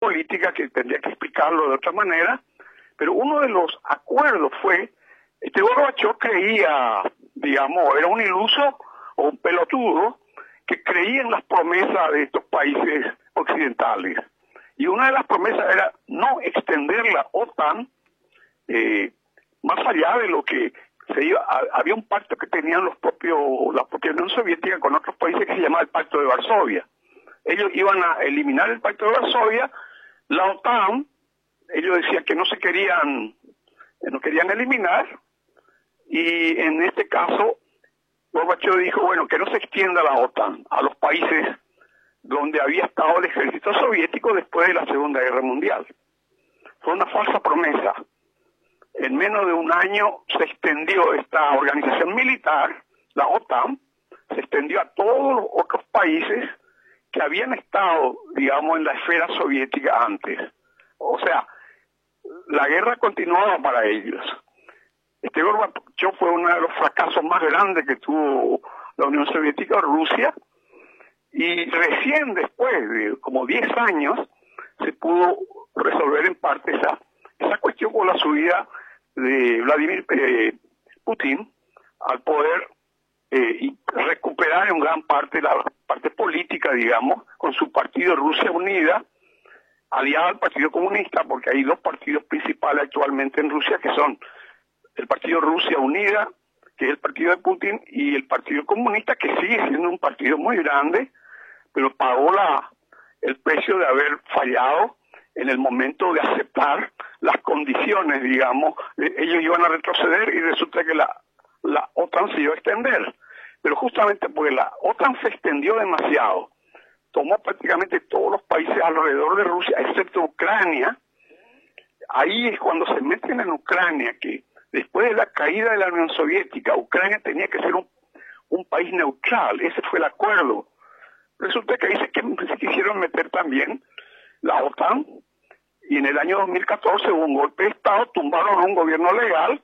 política que tendría que explicarlo de otra manera, pero uno de los acuerdos fue, Gorbachev creía, digamos, era un iluso o un pelotudo que creía en las promesas de estos países occidentales. Y una de las promesas era no extender la OTAN más allá de lo que se iba. Había un pacto que tenían la propia Unión Soviética con otros países que se llamaba el Pacto de Varsovia. Ellos iban a eliminar el Pacto de Varsovia, la OTAN, ellos decían que no querían eliminar, y en este caso Gorbachev dijo, bueno, que no se extienda la OTAN a los países donde había estado el ejército soviético después de la Segunda Guerra Mundial. Fue una falsa promesa. En menos de un año se extendió esta organización militar, la OTAN, se extendió a todos los otros países que habían estado, digamos, en la esfera soviética antes. O sea, la guerra continuaba para ellos. Gorbachev fue uno de los fracasos más grandes que tuvo la Unión Soviética o Rusia, y recién después de como 10 años se pudo resolver en parte esa cuestión con la subida de Vladimir Putin al poder y recuperar en gran parte la parte política, digamos, con su partido Rusia Unida, aliado al Partido Comunista, porque hay dos partidos principales actualmente en Rusia, que son el Partido Rusia Unida, que es el partido de Putin, y el Partido Comunista, que sigue siendo un partido muy grande, pero pagó el precio de haber fallado en el momento de aceptar las condiciones, digamos. Ellos iban a retroceder y resulta que la OTAN se iba a extender. Pero justamente porque la OTAN se extendió demasiado, tomó prácticamente todos los países alrededor de Rusia, excepto Ucrania. Ahí es cuando se meten en Ucrania, que después de la caída de la Unión Soviética, Ucrania tenía que ser un país neutral. Ese fue el acuerdo. Resulta que ahí se quisieron meter también la OTAN, y en el año 2014 hubo un golpe de Estado, tumbaron a un gobierno legal.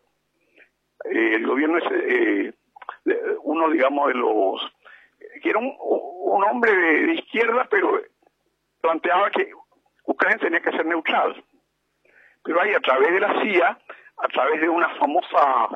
El gobierno es uno, digamos, de los que era un hombre de izquierda, pero planteaba que Ucrania tenía que ser neutral. Pero ahí, a través de la CIA, a través de una famosa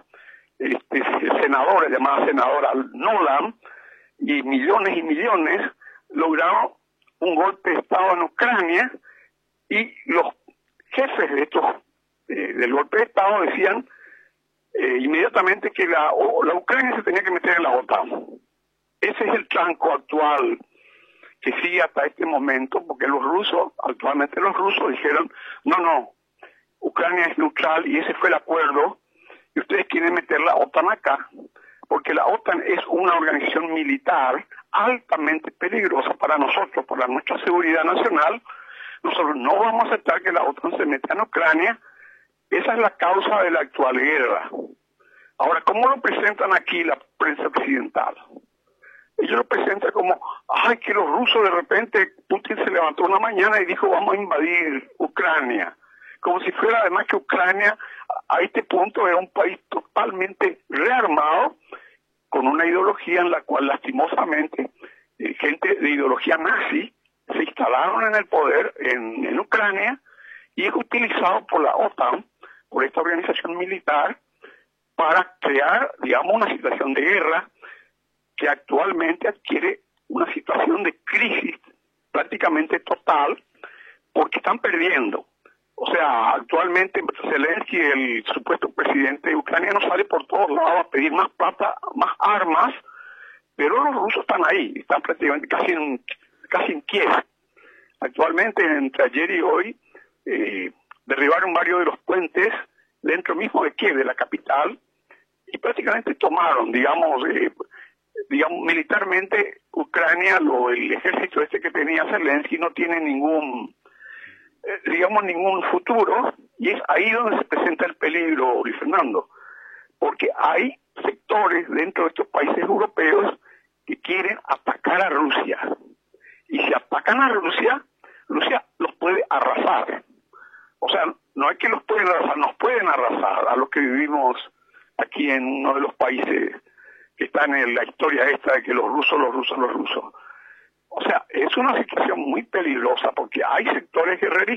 senadora, llamada senadora Nolan, y millones, lograron un golpe de Estado en Ucrania, y los jefes de del golpe de Estado decían inmediatamente que la Ucrania se tenía que meter en la OTAN. Ese es el tranco actual que sigue hasta este momento, porque actualmente los rusos dijeron, no, Ucrania es neutral, y ese fue el acuerdo, y ustedes quieren meter la OTAN acá, porque la OTAN es una organización militar altamente peligrosa para nosotros, para nuestra seguridad nacional. Nosotros no vamos a aceptar que la OTAN se meta en Ucrania. Esa es la causa de la actual guerra. Ahora, ¿cómo lo presentan aquí la prensa occidental? Ellos lo presentan como, que los rusos de repente, Putin se levantó una mañana y dijo, vamos a invadir Ucrania. Como si fuera además que Ucrania a este punto era un país totalmente rearmado, con una ideología en la cual lastimosamente gente de ideología nazi se instalaron en el poder en Ucrania, y es utilizado por la OTAN, por esta organización militar, para crear, digamos, una situación de guerra que actualmente adquiere una situación de crisis prácticamente total, porque están perdiendo. O sea, actualmente Zelensky, el supuesto presidente ucraniano, sale por todos lados a pedir más plata, más armas, pero los rusos están ahí, están prácticamente casi en Kiev. Actualmente, entre ayer y hoy, derribaron varios de los puentes dentro mismo de Kiev, de la capital, y prácticamente tomaron, digamos, militarmente Ucrania, el ejército que tenía Zelensky no tiene ningún futuro, y es ahí donde se presenta el peligro, Luis Fernando, porque hay sectores dentro de estos países europeos que quieren atacar a Rusia, y si atacan a Rusia los puede arrasar. O sea, no es que los pueden arrasar, nos pueden arrasar a los que vivimos aquí en uno de los países que están en la historia esta de que los rusos. O sea, es una situación muy peligrosa, porque hay sectores guerreristas